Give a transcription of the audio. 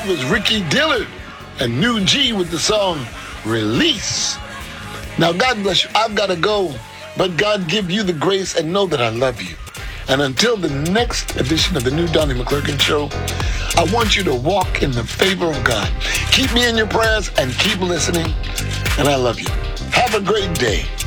That was Ricky Dillard and New G with the song Release. Now, God bless you. I've got to go, but God give you the grace and know that I love you. And until the next edition of the new Donnie McClurkin Show, I want you to walk in the favor of God. Keep me in your prayers and keep listening. And I love you. Have a great day.